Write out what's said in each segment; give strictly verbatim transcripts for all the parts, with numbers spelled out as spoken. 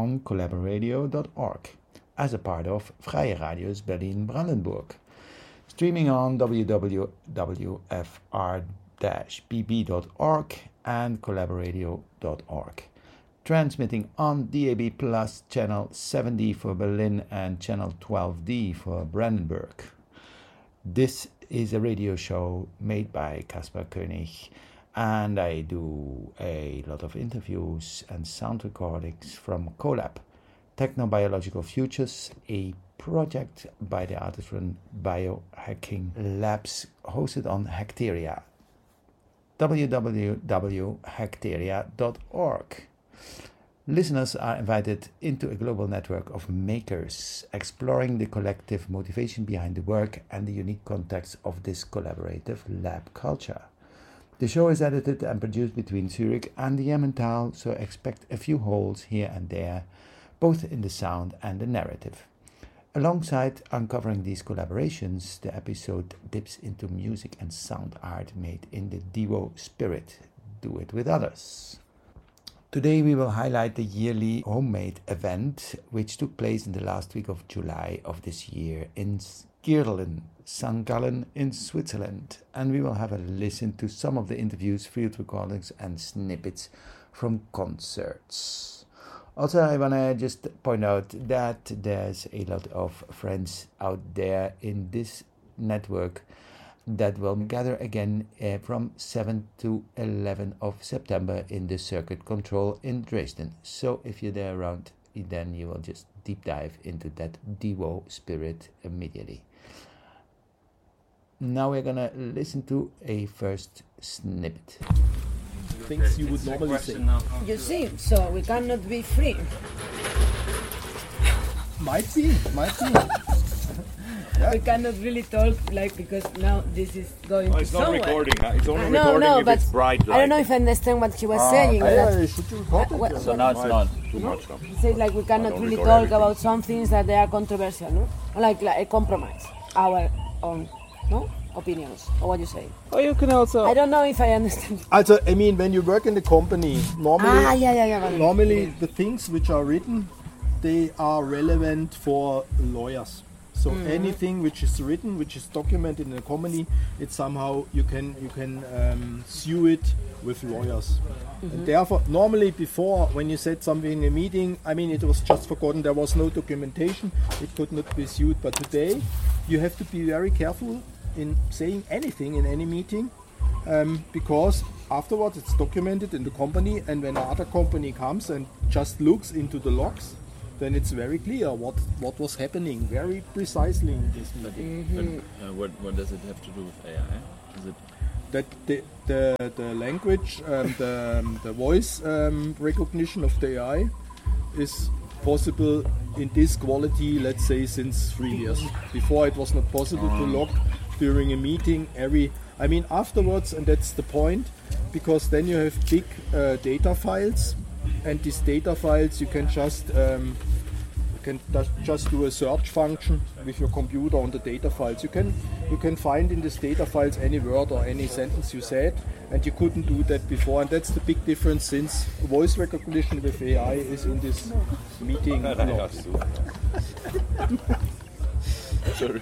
on collaboradio dot org as a part of Freie Radios Berlin-Brandenburg. Streaming on w w w dot f r dash b b dot org and collaboradio dot org. Transmitting on D A B Plus channel seven D for Berlin and channel twelve D for Brandenburg. This is a radio show made by Kaspar Koenig, and I do a lot of interviews and sound recordings from CoLab, Technobiological Futures, a project by the artist-run biohacking labs hosted on Hacteria. w w w dot hacteria dot org. Listeners are invited into a global network of makers, exploring the collective motivation behind the work and the unique context of this collaborative lab culture. The show is edited and produced between Zurich and the Emmental, so expect a few holes here and there, both in the sound and the narrative. Alongside uncovering these collaborations, the episode dips into music and sound art made in the Devo spirit. Do it with others. Today we will highlight the yearly homemade event which took place in the last week of July of this year in Girlen, Sankt Gallen in Switzerland, and we will have a listen to some of the interviews, field recordings and snippets from concerts. Also, I want to just point out that there's a lot of friends out there in this network that will gather again uh, from seventh to eleventh of September in the Circuit Control in Dresden. So if you're there around, then you will just deep dive into that Devo spirit immediately. Now we're gonna listen to a first snippet. Things you would normally say. You see, so we cannot be free. Might be, might be. Yeah. We cannot really talk, like, because now this is going oh, to it's somewhere. not recording, huh? It's only uh, no, recording no, if but it's bright light. I don't know if I understand what he was ah, saying. Yeah, that, yeah, should you record it? Uh, Yeah. So now it's not too much. No? He said like we cannot really record talk everything. about some things that they are controversial, no? Like, like a compromise, our own, no? Opinions, or what you say. Oh, you can also. I don't know if I understand. Also, I mean, when you work in the company, normally, Ah, yeah, yeah, yeah. Right. normally yeah. the things which are written, they are relevant for lawyers. So Mm-hmm. anything which is written, which is documented in a company, it's somehow you can you can um, sue it with lawyers. Mm-hmm. And therefore, normally before, when you said something in a meeting, I mean, it was just forgotten. There was no documentation. It could not be sued. But today, you have to be very careful in saying anything in any meeting, um, because afterwards it's documented in the company, and when another company comes and just looks into the logs, then it's very clear what, what was happening very precisely in this meeting. Mm-hmm. But, uh, what, what does it have to do with A I? Is it That the the, the language, um, the, um, the voice um, recognition of the A I is possible in this quality, let's say, since three years. Before it was not possible to log during a meeting every, I mean afterwards, and that's the point, because then you have big uh, data files, and these data files you can just um, you can just do a search function with your computer on the data files. You can you can find in these data files any word or any sentence you said, and you couldn't do that before, and that's the big difference, since voice recognition with A I is in this meeting logs. Sorry.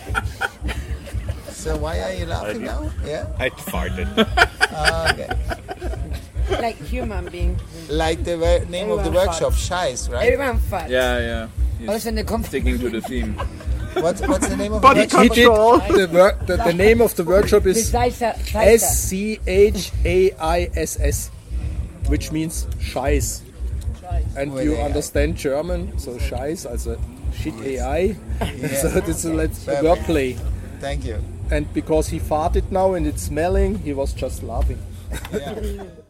So why are you laughing now? Yeah. I farted. Uh, okay. Like human being. Like the ver- name of the Everyone workshop, farts. Scheiß, right? Everyone fat. Yeah, yeah. He's Also in the company. sticking to the theme. What's what's the name of Body the workshop? control. The, wor- the, the name of the workshop is Besides, uh, S C H A I S S, which means Scheiß. And With you A I. understand German, so Scheiß, also shit A I. Yeah. So this is a, let's, a Perfect. wordplay. Thank you. And because he farted now and it's smelling, he was just laughing. Yeah.